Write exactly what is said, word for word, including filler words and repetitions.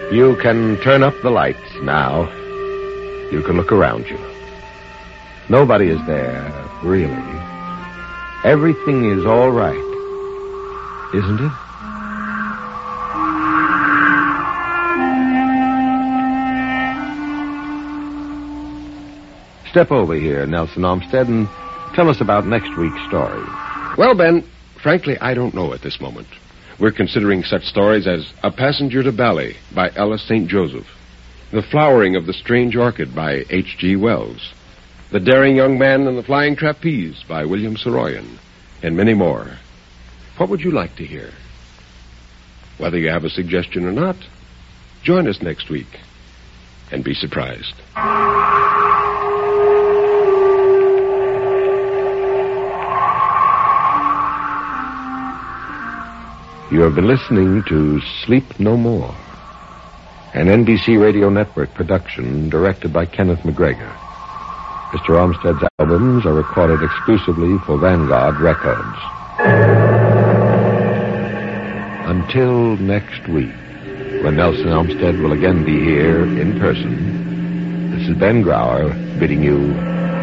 You can turn up the lights now. You can look around you. Nobody is there, really. Everything is all right, isn't it? Step over here, Nelson Olmsted, and tell us about next week's story. Well, Ben, frankly, I don't know at this moment. We're considering such stories as A Passenger to Bali by Ella Saint Joseph, The Flowering of the Strange Orchid by H G Wells, The Daring Young Man and the Flying Trapeze by William Saroyan, and many more. What would you like to hear? Whether you have a suggestion or not, join us next week and be surprised. You have been listening to Sleep No More, an N B C Radio Network production directed by Kenneth McGregor. Mister Olmsted's albums are recorded exclusively for Vanguard Records. Until next week, when Nelson Olmsted will again be here in person, this is Ben Grauer bidding you